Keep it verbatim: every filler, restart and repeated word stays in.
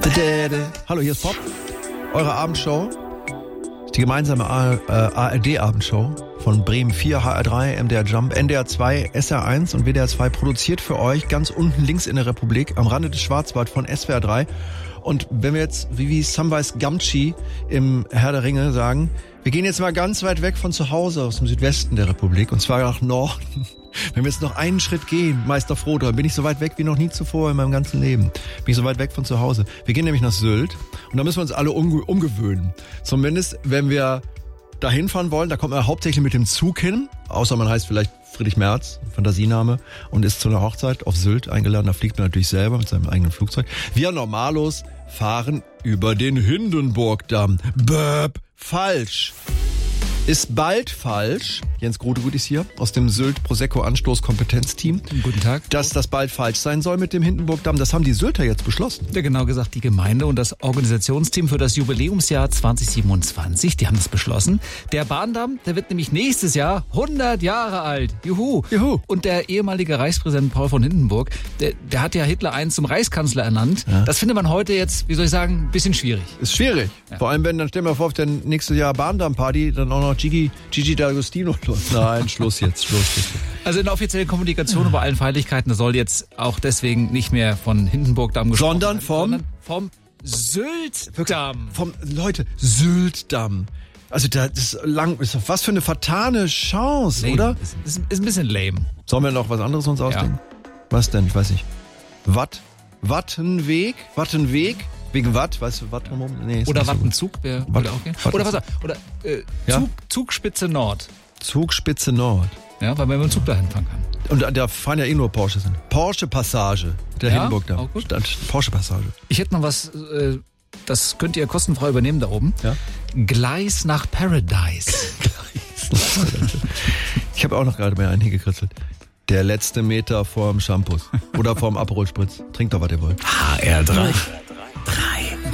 Hallo, hier ist Pop, eure Abendshow. Die gemeinsame A R D-Abendshow von Bremen vier, H R drei, M D R Jump, N D R zwei, S R eins und W D R zwei produziert für euch ganz unten links in der Republik am Rande des Schwarzwald von S W R drei. Und wenn wir jetzt, wie wie Samwise Gamgee im Herr der Ringe sagen, wir gehen jetzt mal ganz weit weg von zu Hause aus dem Südwesten der Republik und zwar nach Norden. Wenn wir jetzt noch einen Schritt gehen, Meister Frodo, dann bin ich so weit weg wie noch nie zuvor in meinem ganzen Leben. Bin ich so weit weg von zu Hause. Wir gehen nämlich nach Sylt und da müssen wir uns alle umge- umgewöhnen. Zumindest, wenn wir da hinfahren wollen, da kommt man hauptsächlich mit dem Zug hin, außer man heißt vielleicht Friedrich Merz, Fantasiename, und ist zu einer Hochzeit auf Sylt eingeladen. Da fliegt man natürlich selber mit seinem eigenen Flugzeug. Wir Normalos fahren über den Hindenburgdamm. Böp, falsch. Ist bald falsch. Jens Grotegut ist hier aus dem Sylt Prosecco Anstoß Kompetenzteam. Guten Tag. Dass das bald falsch sein soll mit dem Hindenburgdamm, das haben die Sylter jetzt beschlossen. Ja, genau gesagt, die Gemeinde und das Organisationsteam für das Jubiläumsjahr zwanzig siebenundzwanzig, die haben das beschlossen. Der Bahndamm, der wird nämlich nächstes Jahr hundert Jahre alt. Juhu. Juhu. Und der ehemalige Reichspräsident Paul von Hindenburg, der, der hat ja Hitler einst zum Reichskanzler ernannt. Ja. Das findet man heute jetzt, wie soll ich sagen, ein bisschen schwierig. Ist schwierig. Ja. Vor allem, wenn, dann stellen wir vor, auf der nächste Jahr Bahndamm-Party dann auch noch Gigi, Gigi D'Agostino los. Nein, Schluss jetzt, Schluss. Schluss. Also in der offiziellen Kommunikation über allen Feierlichkeiten, da soll jetzt auch deswegen nicht mehr von Hindenburgdamm gesprochen sondern werden, vom, sondern vom Syltdamm. Vom, Leute, Syltdamm. Also das ist lang, ist doch was für eine vertane Chance, lame. Oder? Ist, ist, ist ein bisschen lame. Sollen wir noch was anderes uns ausdenken? Ja. Was denn? Ich weiß nicht. Watt? Wattenweg? Wattenweg? Wegen Watt? Weißt du, Watt drumherum? Nee, oder so Wattenzug, wer würde auch gehen. Oder was? Oder äh, ja? Zug, Zugspitze Nord. Zugspitze Nord. Ja, weil man mit dem Zug dahin fahren kann. Und da fahren ja eh nur Porsches hin. Porsche Passage. Der ja, Hindenburg da. Auch gut. Porsche Passage. Ich hätte noch was, äh, das könnt ihr kostenfrei übernehmen da oben. Ja? Gleis nach Paradise. Ich habe auch noch gerade mal einen hingekritzelt. Der letzte Meter vorm Shampoos. Oder vorm Aperol Spritz. Trinkt doch, was ihr wollt. H R drei.